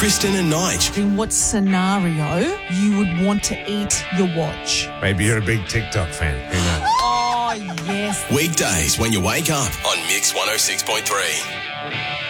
Kristen and Nige. In what scenario you would want to eat your watch? Maybe you're a big TikTok fan. Who knows? Oh, yes. Weekdays when you wake up on Mix 106.3.